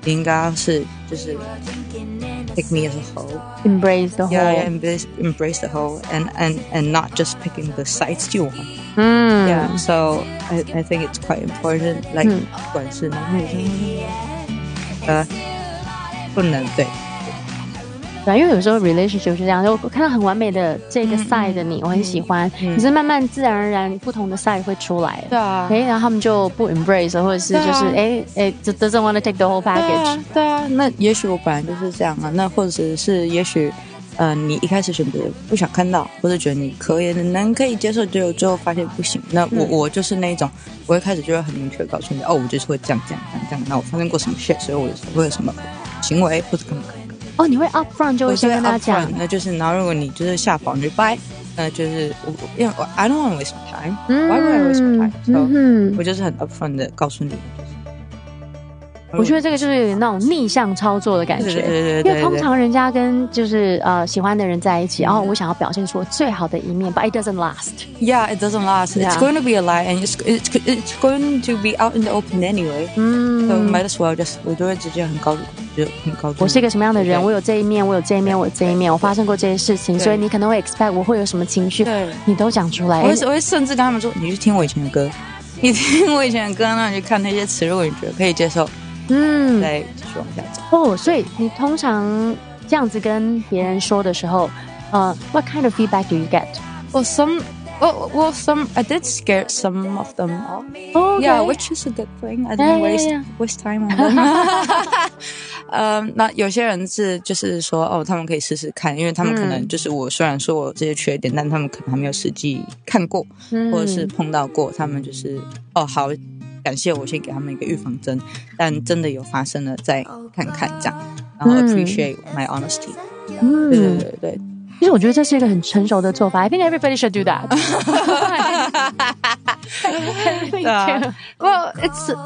你应该是就是 pick me as a whole, embrace the whole. Yeah, embrace the whole, and not just picking the sides you want. Yeah, so I think it's quite important. Like 不管是男生女生，不能对。 对，因为有时候 relationship 是这样，就我看到很完美的这个 side 的你，我很喜欢，可是慢慢自然而然不同的 side 会出来， 对啊， 然后他们就不 embrace， 或者是就是doesn't want to take the whole package。 对啊，那也许我本来就是这样啊，那或者是也许你一开始选择不想看到，或者觉得你可以接受，结果最后发现不行。那我就是那一种，我一开始就会很明确告诉你，我就是会这样，那我发生过什么 shit， 所以我会有什么行为或者干嘛。 你会 upfront 就会先跟他讲， 那就是然后如果你就是下保你就拜，就是因为I don't want to waste my time, why would I waste my time? So 我就是很 upfront 的告诉你。 我觉得这个就是有点那种逆向操作的感觉， 对， 因为通常人家跟就是喜欢的人在一起，然后我想要表现出我最好的一面 ，but it doesn't last. Yeah, it doesn't last. It's going to be a lie, and it's going to be out in the open anyway. So might as well just 我就会直接很告诉我是一个什么样的人，我有这一面，我有这一面，我有这一面，我发生过这些事情，所以你可能会 expect 我会有什么情绪，你都讲出来。 我会甚至跟他们说，你去听我以前的歌，你听我以前的歌，然后你去看那些词，如果你觉得可以接受。再继续往下走。 所以你通常这样子跟别人说的时候，what kind of feedback do you get? Well, some I did scare some of them off. Yeah, which is a good thing. I didn't waste time on them. 那有些人是就是说他们可以试试看，因为他们可能就是我虽然说我有这些缺点，但他们可能还没有实际看过，或者是碰到过，他们就是好。感谢我先给他们一个预防针，但真的有发生了再看看这样，然后 appreciate my honesty。对。 其实我觉得这是一个很成熟的做法。I think everybody should do that. Well, it's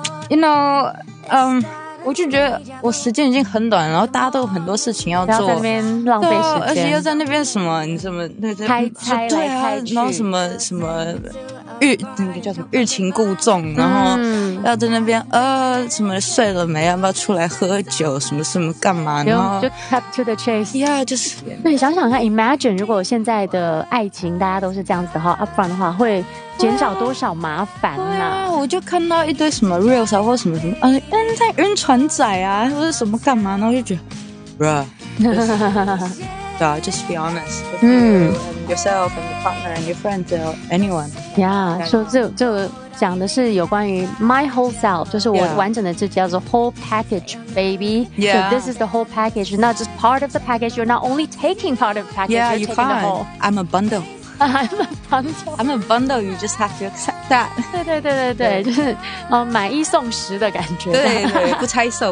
我就觉得我时间已经很短了，然后大家都有很多事情要做， 不要在那边浪费时间， 而且又在那边什么你什么开来开去， 然后什么那个叫什么欲擒故纵，然后要在那边什么睡了没，要不要出来喝酒，什么干嘛，然后就 cut to the chase。 Yeah， 就是对，想想看 imagine 如果现在的爱情大家都是这样子的话 upfront 的话，会减少多少麻烦啊。 我就看到一堆什么 reels 啊或什么在晕船仔啊或者什么干嘛，然后就觉得 bruh 对啊 just be honest with you and yourself and your partner and your friends or anyone. Yeah， 说这讲的是有关于 my whole self， 就是我完整的自己叫做 whole package baby. Yeah. So this is the whole package, not just part of the package. You're not only taking part of the package, Yeah, you're you taking can't. the whole. I'm a bundle. I'm a bundle, you just have to accept that. 对，就是买一送10的感觉。 对，不拆售。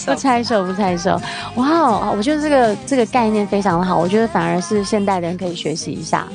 哇，我觉得这个概念非常的好，我觉得反而是现代人可以学习一下。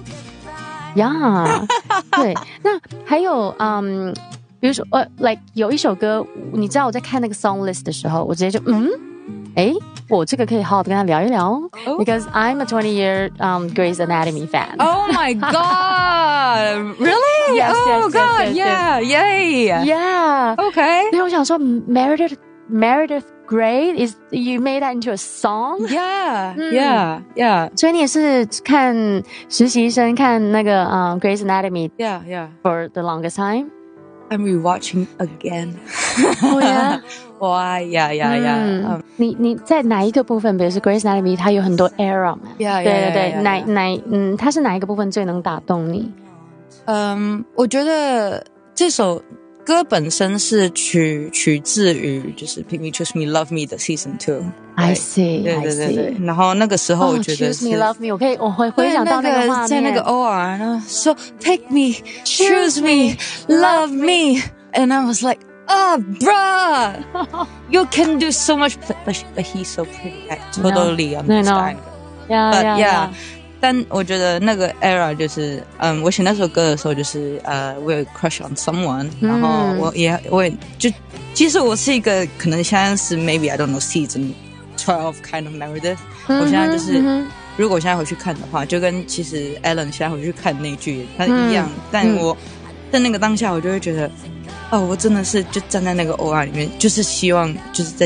呀，对，那还有比如说like 有一首歌，你知道我在看那个 song list 的时候，我直接就我这个可以好好的跟他聊一聊，because I'm a 20-year Grey's Anatomy fan. Oh my god! Really? Yes, oh yes, god, yes, yeah, yay! Yeah. Okay. 所以我想说 Meredith Grey is you made that into a song? Yeah. 所以你也是看实习生看那个Grey's Anatomy Yeah. for the longest time? I'm rewatching again. Oh yeah? Why? Yeah. 你在哪一个部分，比如说 Grey's Anatomy 它有很多 era 嘛？ Yeah. 对，它是哪一个部分最能打动你？ 我觉得这首歌本身是取自于就是 Pick Me, Choose Me, Love Me 的 Season 2。 I see. 对。然后那个时候我觉得是 Choose Me, Love Me 我会回想到那个画面， 在那个 OR 然后说 Take me, choose me, love me, and I was like bruh, you can do so much, but he's so pretty. I totally understand. Yeah. 但我觉得那个 era 就是我写那首歌的时候就是我有 crush on someone，然后我也就其实我是一个可能现在是 maybe I don't know season 12 kind of Meredith。我现在就是如果我现在回去看的话，就跟其实 Ellen 现在回去看那句它一样，但我在那个当下我就会觉得我真的是就站在那个 OR 里面，就是希望就是在